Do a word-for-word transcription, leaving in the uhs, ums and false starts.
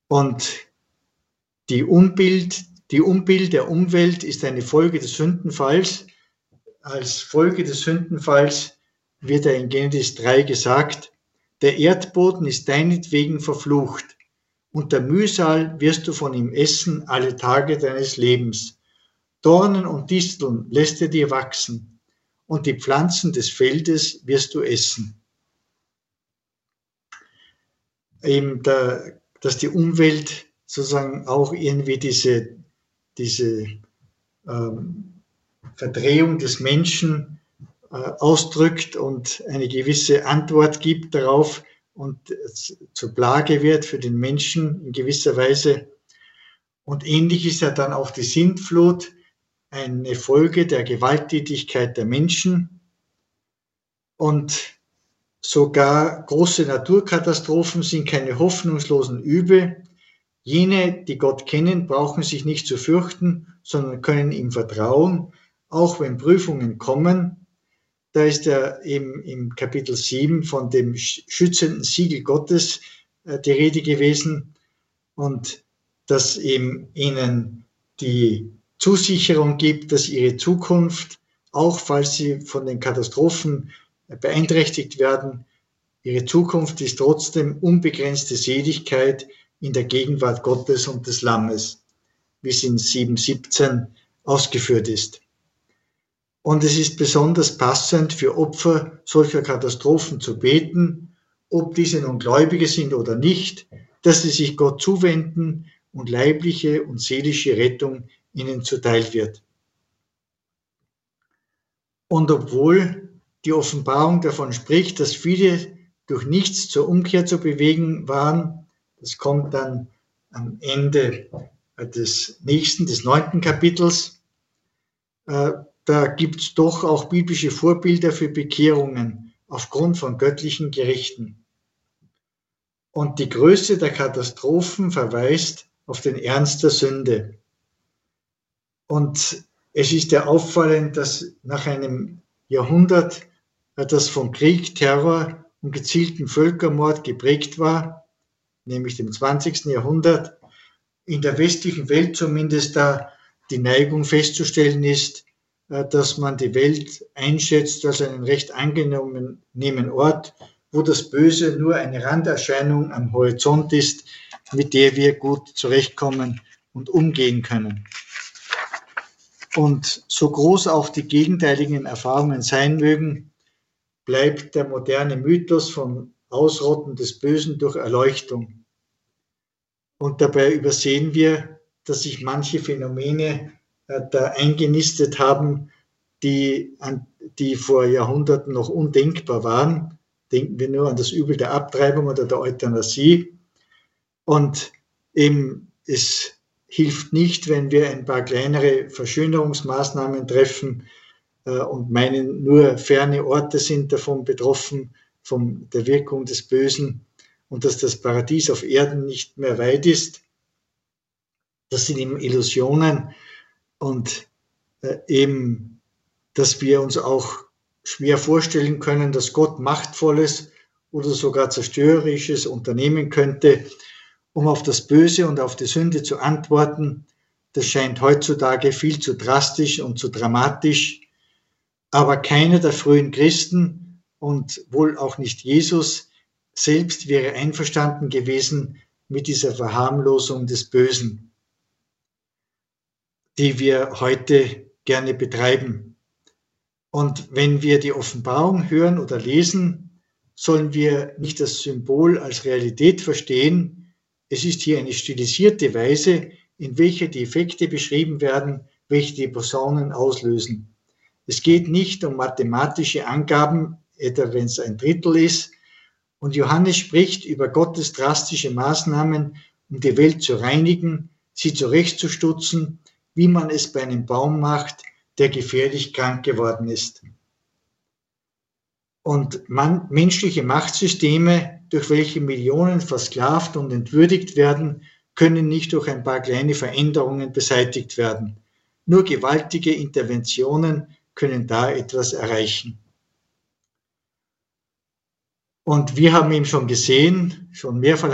Und die Unbild, die Unbild der Umwelt ist eine Folge des Sündenfalls. Als Folge des Sündenfalls wird in Genesis drei gesagt, der Erdboden ist deinetwegen verflucht, unter Mühsal wirst du von ihm essen alle Tage deines Lebens. Dornen und Disteln lässt er dir wachsen, und die Pflanzen des Feldes wirst du essen. Eben der, dass die Umwelt sozusagen auch irgendwie diese, diese ähm, Verdrehung des Menschen äh, ausdrückt und eine gewisse Antwort gibt darauf und zur Plage wird für den Menschen in gewisser Weise. Und ähnlich ist ja dann auch die Sintflut eine Folge der Gewalttätigkeit der Menschen. Und sogar große Naturkatastrophen sind keine hoffnungslosen Übel. Jene, die Gott kennen, brauchen sich nicht zu fürchten, sondern können ihm vertrauen, auch wenn Prüfungen kommen. Da ist ja eben im Kapitel sieben von dem schützenden Siegel Gottes äh, die Rede gewesen und dass eben ihnen die Zusicherung gibt, dass ihre Zukunft, auch falls sie von den Katastrophen beeinträchtigt werden, ihre Zukunft ist trotzdem unbegrenzte Seligkeit in der Gegenwart Gottes und des Lammes, wie es in sieben siebzehn ausgeführt ist. Und es ist besonders passend für Opfer solcher Katastrophen zu beten, ob diese nun Gläubige sind oder nicht, dass sie sich Gott zuwenden und leibliche und seelische Rettung ihnen zuteil wird. Und obwohl die Offenbarung davon spricht, dass viele durch nichts zur Umkehr zu bewegen waren, das kommt dann am Ende des nächsten, des neunten Kapitels, äh, da gibt es doch auch biblische Vorbilder für Bekehrungen aufgrund von göttlichen Gerichten. Und die Größe der Katastrophen verweist auf den Ernst der Sünde. Und es ist ja auffallend, dass nach einem Jahrhundert, das von Krieg, Terror und gezielten Völkermord geprägt war, nämlich dem zwanzigsten Jahrhundert, in der westlichen Welt zumindest da die Neigung festzustellen ist, dass man die Welt einschätzt als einen recht angenehmen Ort, wo das Böse nur eine Randerscheinung am Horizont ist, mit der wir gut zurechtkommen und umgehen können. Und so groß auch die gegenteiligen Erfahrungen sein mögen, bleibt der moderne Mythos vom Ausrotten des Bösen durch Erleuchtung. Und dabei übersehen wir, dass sich manche Phänomene äh, da eingenistet haben, die, an, die vor Jahrhunderten noch undenkbar waren. Denken wir nur an das Übel der Abtreibung oder der Euthanasie. Und eben es hilft nicht, wenn wir ein paar kleinere Verschönerungsmaßnahmen treffen äh, und meinen, nur ferne Orte sind davon betroffen, von der Wirkung des Bösen und dass das Paradies auf Erden nicht mehr weit ist. Das sind eben Illusionen und äh, eben, dass wir uns auch schwer vorstellen können, dass Gott Machtvolles oder sogar Zerstörerisches unternehmen könnte, um auf das Böse und auf die Sünde zu antworten. Das scheint heutzutage viel zu drastisch und zu dramatisch. Aber keiner der frühen Christen und wohl auch nicht Jesus selbst wäre einverstanden gewesen mit dieser Verharmlosung des Bösen, die wir heute gerne betreiben. Und wenn wir die Offenbarung hören oder lesen, sollen wir nicht das Symbol als Realität verstehen. Es ist hier eine stilisierte Weise, in welcher die Effekte beschrieben werden, welche die Posaunen auslösen. Es geht nicht um mathematische Angaben, etwa wenn es ein Drittel ist. Und Johannes spricht über Gottes drastische Maßnahmen, um die Welt zu reinigen, sie zurechtzustutzen, wie man es bei einem Baum macht, der gefährlich krank geworden ist. Und man, menschliche Machtsysteme, durch welche Millionen versklavt und entwürdigt werden, können nicht durch ein paar kleine Veränderungen beseitigt werden. Nur gewaltige Interventionen können da etwas erreichen. Und wir haben eben schon gesehen, schon mehrfach